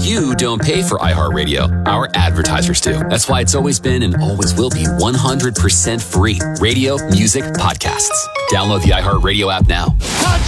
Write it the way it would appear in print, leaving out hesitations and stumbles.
You don't pay for iHeartRadio. Our advertisers do. That's why it's always been and always will be 100% free. Radio, music, podcasts. Download the iHeartRadio app now.